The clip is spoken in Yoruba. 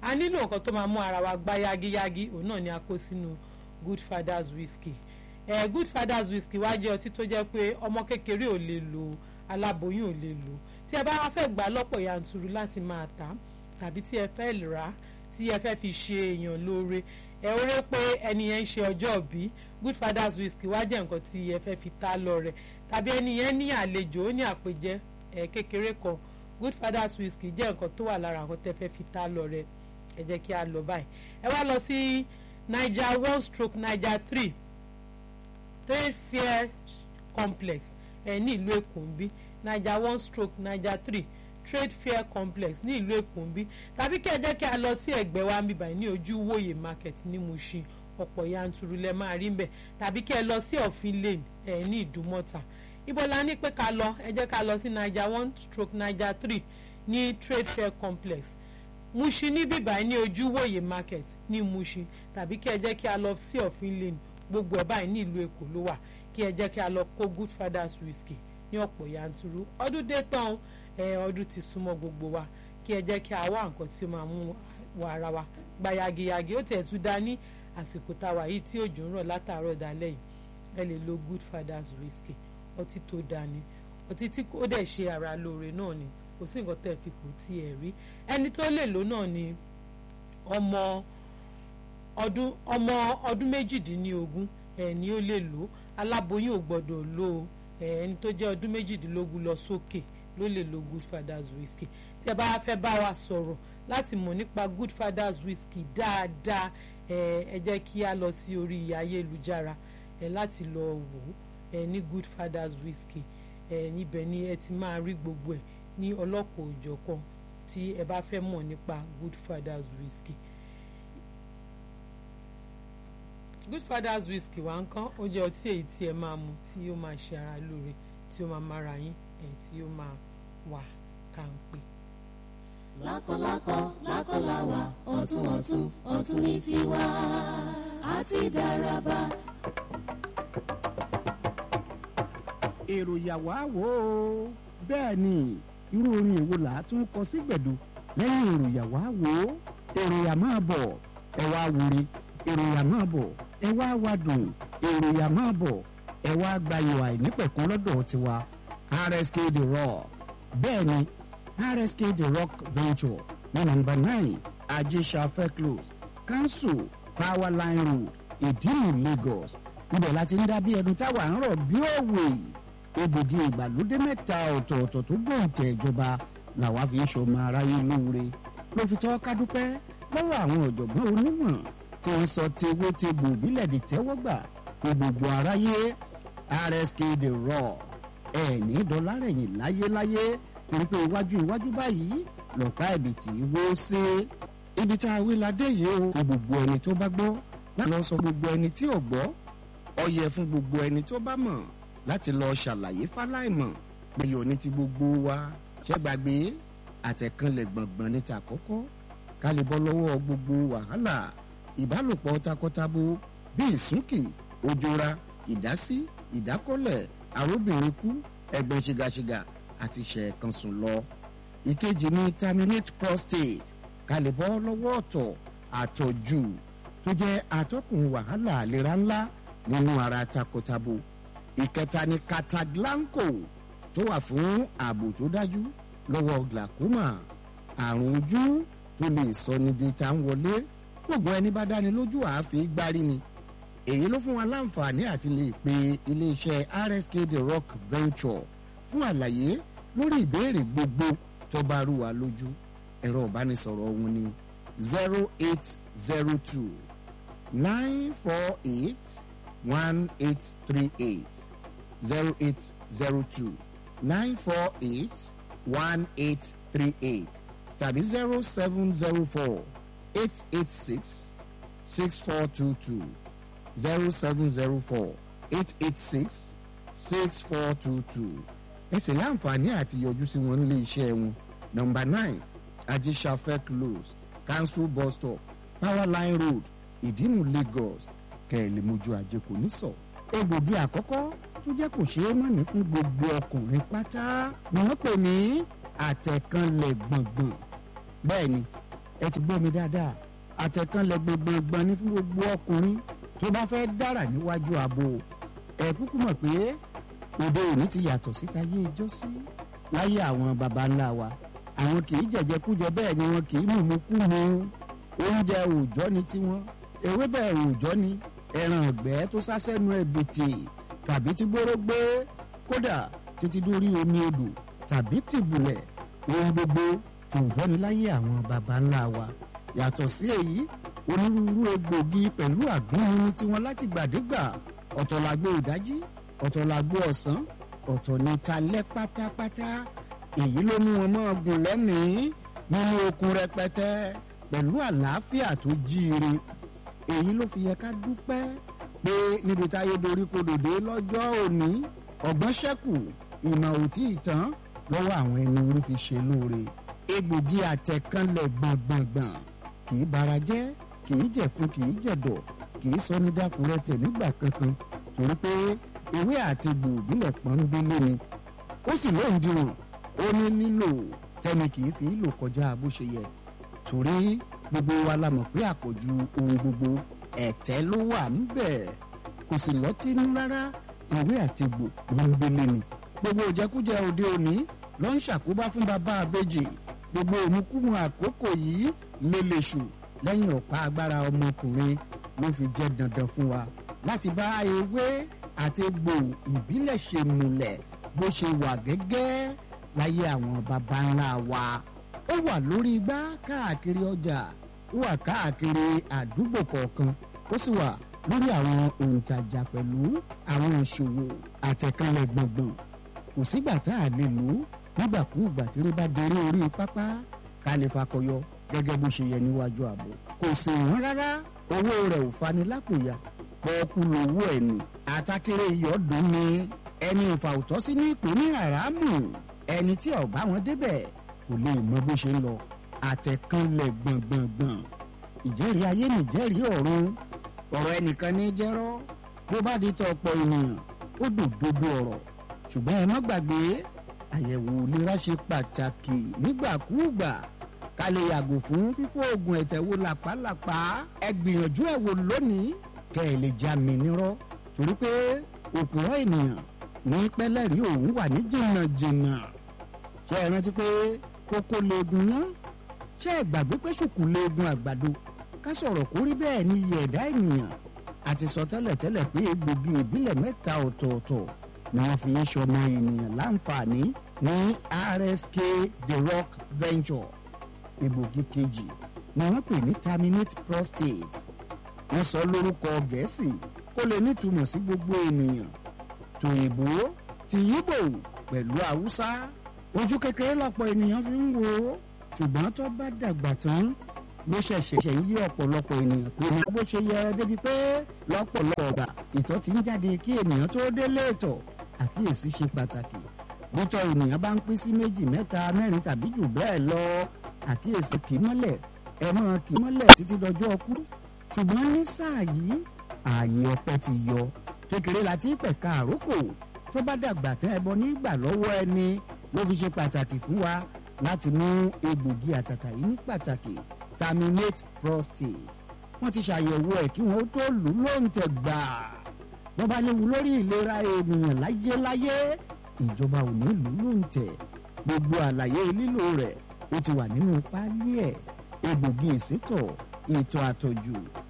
a nílò nǹkan tó máa mú ara wa gbá yágíyágí, òun náà ni a kó sínú Good Fathers Whiskey. Good Fathers Whiskey wá jẹ́ ọtí tó jẹ́ pé ọmọ kékeré ò lè lò, aláboyún ò lè lò. Tí ẹ bá fẹ́ gbà lọ́pọ̀ yanturu láti máa tà, tàbí tí ẹ fẹ́ rà, tí ẹ fẹ́ fi ṣe èèyàn lóore, ẹ ó rí pé ẹni yẹn ń ṣe ọjọ́ ìbí, Good Fathers Whiskey wá jẹ́ nǹkan tí ẹ fẹ́ fi ta lọ́rẹ, tàbí ẹni yẹn ní àlejò, ó ní àpèjẹ kékeré kan, Good Fathers Whiskey jẹ́ nǹkan tó wà lára nǹkan tẹ́ fẹ́ fi ta lọ́rẹ. Ẹ jẹ́ kí a lọ báyìí. Ẹ wá lọ sí Niger 1/Niger 3 Trade Fair Complex ní ìlú Èkó ń bí, Niger 1/Niger 3 Trade Fair Complex ní ìlú Èkó ń bí, tàbí kí ẹ jẹ́ kí a lọ sí ẹ̀gbẹ́ wa ń bí báyìí ní Ojúwòye Market ní Mushin, ọ̀pọ̀ yanturu lẹ máa rí ńbẹ̀, tàbí kí ẹ lọ sí Ọ̀fin Lane ní Ìdúmọ̀tà. Ibo la ní pé ká lọ, ẹ jẹ́ ká lọ sí Niger 1/Niger 3 ní Trade Fair Complex Mushin ní bíbáyìí ní Ojúwòye Market ní Mushin, tàbí kí ẹ jẹ́ kí a lọ sí Ọ̀fin Lane, gbogbo ẹ̀ báyìí ní ìlú Èkó ló wà. Kí ẹ jẹ́ kí a lọ kó Good Fathers Whiskey ní ọ̀pọ̀ yanturu. Ọdún dé tán, ọdún ti súnmọ́ gbogbo wa. Kí ẹ jẹ́ kí a wá nǹkan tí ó máa mú wa ara wa gba yagiyagi. Ó tiẹ̀ tún dá ní àsìkò táwa yìí tí òjò ń rọ̀ látàárọ̀ dalẹ́ yìí, ẹ lè lo Good Fathers Whiskey. Ọtí tó dáa ni, ọtí tí ó dẹ̀ ṣe ara lóore náà ni, kò sí nǹkan tẹ́ fi kù tí ẹ rí. Ẹni tó lè lò náà ni ọmọ ọdún méjìdínlógún ni ó lè lò. Aláboyún ò gbọ́dọ̀ lò, ẹni tó jẹ́ ọdún méjìdínlógún lọ sókè ló lè lo Good Fathers Whiskey. Tí ẹ bá fẹ́ bá wa sọ̀rọ̀ láti mọ̀ nípa Good Fathers Whiskey dáadáa, ẹ jẹ́ kí a lọ sí orí ayélujára láti lọ wò ní Good Fathers Whiskey. Níbẹ̀ ni ẹ ti máa rí gbogbo ẹ̀ ní ọlọ́kọ̀ òjọ̀kan tí ẹ bá fẹ́ mọ̀ nípa Good Fathers Whiskey. Good Fathers Whiskey wà ń kán, ó jẹ́ ọtí èyí tí ẹ máa mu tí ó máa ṣe ara lóore, tí ó máa mára yín, tí ó máa wà kàǹpé. Lákọ̀láwà ọ̀tún ní tiwa àti dáraba. Èrò yàwá wò ó, bẹ́ẹ̀ ni irú orin ìwo là á tún kọ sí gbẹ̀du lẹ́yìn èrò yàwá wò ó. Èrò yà máa bọ̀, ẹ wá wúre, èrò yà máa bọ̀, ẹ wá wádùn, èrò yà máa bọ̀, ẹ wá gbayò àìnípẹ̀kún lọ́dọ̀ tiwa RSK The Rock. bẹ́ẹ̀ ni RSK The Rock Venture ní nọ́mbà 9 Ajésafẹ́ Close Council Powerline Road Ìdímù Lagos. Ibẹ̀ láti ń dá bí ẹnu táwa ń rọ̀ bí òwe. Egbògi ìgbàlódé mẹ́ta ọ̀tọ̀ọ̀tọ̀ tó gbòǹtẹ̀ ìjọba làwa fi ń ṣọmọ aráyé lóore. Ló fi tọ́ ká dúpẹ́ lọ́wọ́ àwọn ọ̀jọ̀gbọ́n onímọ̀ tí wọ́n sọ tewé tegbò bílẹ̀ di tẹ́wọ́gbà fún gbogbo aráyé. RSK The Rock ẹ̀ẹ́nì dọ́lárẹ̀yìn láyéláyé torí pé iwájú báyìí lọ́pàá ẹ̀bìtì wó sí. Ibi tá a wí ládé yìí o. Fún gbogbo ẹni tó bá gbọ́ láti lọ sọ gbogbo ẹni tí ò gbọ́. Ó yẹ fún gbogbo ẹni tó bá mọ̀ láti lọ ṣàlàyé fáláìmọ̀ pé yóò ní ti gbogbo wa. Ṣé gbàgbé àtẹ̀kànlẹ̀ gbọ̀ngbọ̀n ní ta kọ́kọ́ ká lè bọ́ lọ́wọ́ gbogbo wàhálà ìbálòpọ̀ takọtabo bí ìsúnkì, òjòra, ìdásí, ìdákọ́lẹ̀, àróbìnrin kú, ẹgbẹ́ ṣìgàṣìgà àti ṣẹ̀ẹ̀kansùn lọ. Ìkejì ni terminate prostate ká lè bọ́ lọ́wọ́ ọ̀tọ̀ àtọ̀jù tó jẹ́ atọ́kùn wàhálà àlera ńlá nínú ara takọtabo. Ìkẹta ni cataglanco tó wà fún ààbò tó dájú lọ́wọ́ glaucoma, àrùn ojú tó lè sọni di ta ń wọlé. Gbogbo ẹni bá dáni lójú àáfíì gbárí ni. Èyí ló fún wa láǹfààní àti lè pe iléeṣẹ́ RSK The Rock Venture fún àlàyé lórí ìbéèrè gbogbo tó bá rú wa lójú. Ẹ̀rọ ìbánisọ̀rọ̀ wọn ni 0802 948 1838 0802 948 1838 tàbí 0704 886 6422 0704 886 6422. Ẹ sì láǹfààní àti yọjú sí wọn nílé iṣẹ́ wọn nọ́mbà 9 Ajésafẹ́ Close Council Bus Stop Powerline Road Ìdímù Lagos. Kẹ̀lé mojú ajé kò ní sọ. Egbògi àkọ́kọ́ tó jẹ́ kò ṣeé mọ̀ní fún gbogbo ọkùnrin pátá ni wọ́n pè ní àtẹ̀kànlẹ̀ gbọ̀ngbọ̀n. Bẹ́ẹ̀ ni ẹ ti gbọ́ mi dáadáa àtẹ̀kànlẹ̀ gbogbo ní fún gbogbo ọkùnrin tó bá fẹ́ dára níwájú abo ẹ kúkú mọ̀ pé òde òní ti yàtọ̀ síta yé ijó sí láyé àwọn baba ńlá wa àwọn kì í jẹjẹkújẹ bẹ́ẹ̀ ni wọn kì í mùmúkúmu oúnjẹ òòjọ́ ni tiwọn ewébẹ̀ òòjọ́ ni ẹran ọ̀gbẹ́ tó sásẹ́nu ẹ̀bìtì tàbí tí gbóró gbé kódà títí dórí omi odò tàbí tìbùlẹ̀ ohun gbogbo òòjọ́ ni láyé àwọn baba ńlá wa yàtọ̀ sí èyí onírúurú egbògi pẹ̀lú àgúnmu tiwọn láti gbàdégbà ọ̀tọ̀ làgbo ìdájí ọ̀tọ̀ làgbo ọ̀sán ọ̀tọ̀ ní talẹ́ pátápátá èyí ló mú wọn máa gùn lẹ́mìí nínú okun rẹpẹtẹ pẹ̀lú àlàáfíà tó jíire èyí ló fi yẹ ká dúpẹ́ pé níbi táyé dorí kodòdé lọ́jọ́ òní ọgbọ́n ṣẹ́kù ìmọ̀ òtí ìtàn lọ́wọ́ àwọn ẹni orí fi ṣe lóore egbògi àtẹ̀kànlẹ̀ gbọ̀ngbọ̀ngbọ̀n kì í bara jẹ́ kì í jẹ̀fun kì í jẹ̀dọ̀ kì í sọ ní dákúrẹ́tẹ̀ nígbà kankan torí pé ewé àti egbò ìbílẹ̀ pọ́nbélé ni ó sì lóun dìwọ̀n ó ní nílò tẹ́ni kì í fi lò kọjá bó ṣe yẹ torí gbogbo wa la mọ̀ pé àpọ̀jù ohun gbogbo ẹ̀tẹ́ ló wà níbẹ̀ kò sì lọ́tínú rárá ewé àti egbò pọ́nbélé ni gbogbo òjẹkújẹ òde òní ló ń ṣàkóbá fún bàbá àbèjì gbogbo òmùkúmu àkókò yìí lélẹ̀ṣù lẹ́yìn ọ̀pá agbára ọmọkùnrin ló fi jẹ́ dandan fún wa láti bá ewé àti egbò ìbílẹ̀ ṣe múlẹ̀ bó ṣe wà gẹ́gẹ́ láyé àwọn baba ńlá wa ó wà lórí igbá káàkiri ọjà ó wà káàkiri àdúgbò kọ̀ọ̀kan ó sì wà lórí àwọn òǹtajà pẹ̀lú àwọn ìṣòwò àtẹ̀kànlẹ̀ gbọ̀ngbọ̀n kò sígbà tá a lè lò ó nígbàkúùgbà tí rí bá dorí orí pápá ká lè fakọyọ gẹ́gẹ́ bó ṣe yẹ níwájú ààbò kò sì wọ́n rárá owó rẹ̀ ò fani lápòyà pọ́ọ́kú lówó ẹ̀ nù àtàkèrè ìyọ́dún ni ẹni ìfàwùtọ́sí ní ìpè ní àràmù ẹni tí ọ̀bá wọn débẹ̀ kò lè mọ bó ṣe ń lọ àtẹ̀kànlẹ̀ gbọ̀ngbọ̀ngbọ̀n ìjẹ́rìí ayé nìjẹ́rìí ọ̀run ọ̀rọ̀ ẹnìkan ní jẹ́rọ́ bó bá di tọ ọ̀pọ̀ ènìyàn ó dòdòdó ọ̀rọ̀ ṣùgbọ́n ẹ má gbàgbé àyẹ̀wò ìlera ṣe pàtàkì nígbàkúùgbà ká lè yàgò fún fífọ́ oògùn ẹ̀tẹ̀ wo làpálàpá ẹ gbìyànjú ẹ̀ wò lónìí kẹ́ ẹ lè já mi nírọ́ torí pé òpùrọ́ ènìyàn ní pẹ́lẹ́rì òun wà ní jìnnàjìnnà ṣé ẹ rántí pé kókó leegun ná ṣé ẹ gbàgbé pé ṣùkú leegun àgbàdo ká sọ̀rọ̀ kó rí bẹ́ẹ̀ ní iye ẹ̀dá ènìyàn àti sọ tẹ́lẹ̀tẹ́lẹ̀ pé egbògi ìbílẹ̀ mẹ́ta ọ̀tọ̀ọ̀tọ̀ ni wọ́n fi ń ṣọmọ ènìyàn láǹfààní ní RSK The Rock Venture egbògi kejì ni wọ́n pè ní terminate prostate wọ́n sọ lórúkọ gẹ̀ẹ́sì kó lè nítumọ̀ sí gbogbo ènìyàn tòyìnbó ti yíbò pẹ̀lú haúsá ojú kékeré lọ́pọ̀ ènìyàn fi ń wò ó ṣùgbọ́n tó bá dàgbà tán ló ṣẹ̀ṣẹ̀ ń yí ọ̀pọ̀lọpọ̀ ènìyàn pé ní bó ṣe yẹ débi pé lọ́pọ̀lọpọ̀ ọ̀gbà ìtọ̀ ti ń jáde kí ènìyàn tó délé ìtọ̀ àkíyèsí ṣe pàtàkì bítọ̀ ènìyàn bá ń pín sí méjì mẹ́ta mẹ́rin tàbí jù bẹ́ẹ̀ lọ àkíyèsí kì í mọ́lẹ̀ ẹ máa kì í mọ́lẹ̀ títí dọjọ́ ọkú ṣùgbọ́n ní sáà yìí ààyè ọpẹ́ ti yọ kékeré láti pẹ̀ka àrókò tó bá dàgbà tẹ́ ẹbọ nígbà lọ́wọ́ ẹni ló fi ṣe pàtàkì fún wa láti mú egbògi àtàtà yìí ní pàtàkì terminate prostate wọ́n ti ṣàyẹ̀wò ẹ̀ kí wọ́n tó lù ú lóǹtẹ̀ gbà wọ́n bá léwu lórí ìlera ènìyàn láyéláyé ìjọba ò ní lù ú lóǹtẹ̀ gbogbo àlàyé lílò rẹ̀ ó ti wà nínú páálí ẹ̀ egbògi ìsétọ̀ ètò àtọ̀jù